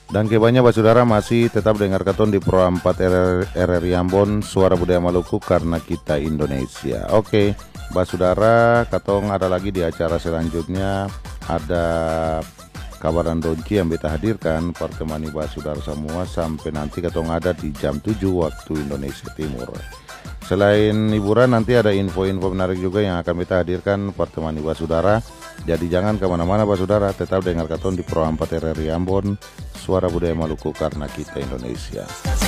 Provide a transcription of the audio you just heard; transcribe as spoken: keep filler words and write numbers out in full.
Dan kebanyakan basudara masih tetap dengar katon di Pro empat R R R I Ambon, Suara Budaya Maluku karena kita Indonesia. Oke, basudara, katong ada lagi di acara selanjutnya, ada kabar dan donci yang beta hadirkan, pertemani basudara semua sampai nanti katong ada di jam tujuh waktu Indonesia Timur. Selain hiburan, nanti ada info-info menarik juga yang akan kita hadirkan pertemani basudara. Jadi jangan kemana-mana basudara, tetap dengar katon di Pro empat R R I Ambon, Suara Budaya Maluku karena kita Indonesia.